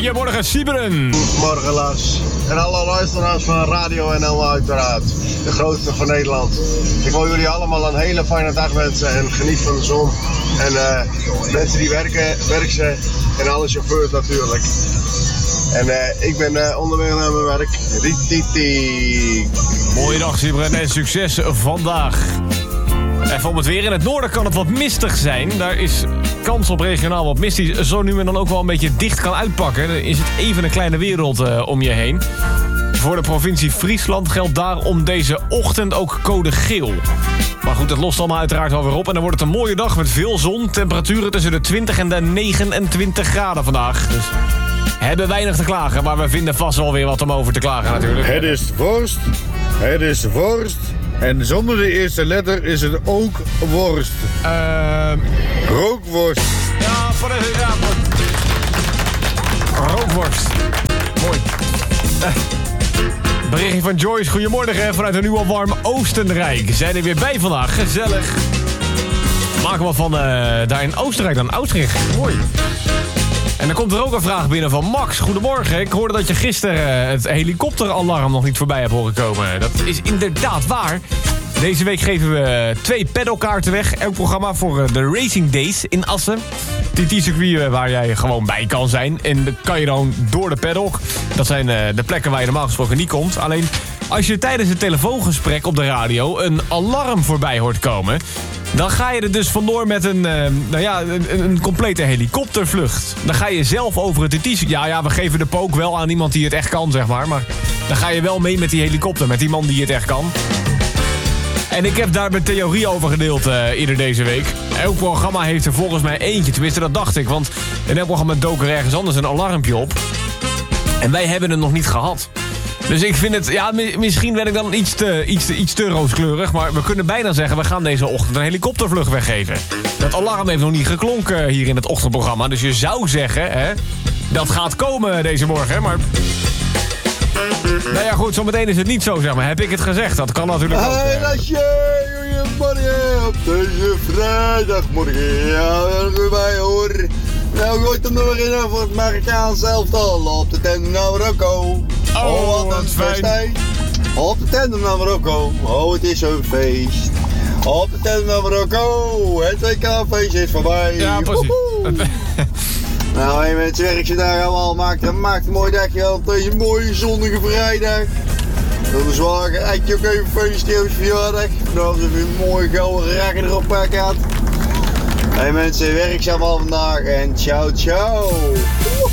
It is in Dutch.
Goedemorgen, Sieberen. Goedemorgen, Lars. En alle luisteraars van Radio NL uiteraard. De grootste van Nederland. Ik wil jullie allemaal een hele fijne dag wensen en geniet van de zon. En mensen die werken ze. En alle chauffeurs natuurlijk. En ik ben onderweg naar mijn werk. Rietiti. Mooie dag, Sieberen, en succes vandaag. Even om het weer. In het noorden kan het wat mistig zijn. Daar is kans op regionaal wat mist die zo nu en dan ook wel een beetje dicht kan uitpakken. Dan is het even een kleine wereld om je heen. Voor de provincie Friesland geldt daarom deze ochtend ook code geel. Maar goed, het lost allemaal uiteraard wel weer op. En dan wordt het een mooie dag met veel zon. Temperaturen tussen de 20 en de 29 graden vandaag. Dus hebben weinig te klagen. Maar we vinden vast wel weer wat om over te klagen natuurlijk. Het is worst. Het is worst. En zonder de eerste letter is het ook worst. Rookworst. Ja, rookworst. Mooi. Berichtje van Joyce. Goedemorgen vanuit een nieuw warm Oostenrijk. Zijn er weer bij vandaag. Gezellig. Maken we van daar in Oostenrijk dan Oostenrijk. Mooi. En dan komt er ook een vraag binnen van Max. Goedemorgen. Ik hoorde dat je gisteren het helikopteralarm nog niet voorbij hebt horen komen. Dat is inderdaad waar. Deze week geven we 2 paddelkaarten weg. Elk programma voor de Racing Days in Assen. TT-circuit waar jij gewoon bij kan zijn. En dan kan je dan door de paddock. Dat zijn de plekken waar je normaal gesproken niet komt. Alleen als je tijdens het telefoongesprek op de radio een alarm voorbij hoort komen, dan ga je er dus vandoor met een complete helikoptervlucht. Dan ga je zelf over het TT. Ja, we geven de pook wel aan iemand die het echt kan, zeg maar. Maar dan ga je wel mee met die helikopter, met die man die het echt kan. En ik heb daar mijn theorie over gedeeld eerder deze week. Elk programma heeft er volgens mij eentje. Tenminste, dat dacht ik. Want in elk programma dook er ergens anders een alarmpje op. En wij hebben het nog niet gehad. Dus ik vind het, ja, misschien ben ik dan iets te rooskleurig. Maar we kunnen bijna zeggen, we gaan deze ochtend een helikoptervlucht weggeven. Dat alarm heeft nog niet geklonken hier in het ochtendprogramma. Dus je zou zeggen, hè, dat gaat komen deze morgen. Maar nou ja, goed, zometeen is het niet zo, zeg maar. Heb ik het gezegd? Dat kan natuurlijk ook. Hey, goedemorgen op deze vrijdagmorgen. Ja, we bij hoor. Nou, gooit hem nog in voor het Marokkaans elftal op de tandem naar Marokko. Oh, wat een feest. Op de tandem naar Marokko. Oh, het is zo'n feest. Op de tandem naar Marokko. Het WK-feest is voorbij. Ja, precies. Nou, hey mensen, werk je daar allemaal. Maakt een mooi dagje op deze mooie zonnige vrijdag. Dat is wel een eitje ook even feestje op je verjaardag. Nou, dat we een mooie gouden rakker erop pakken had. Hey mensen, werk je allemaal vandaag en ciao ciao.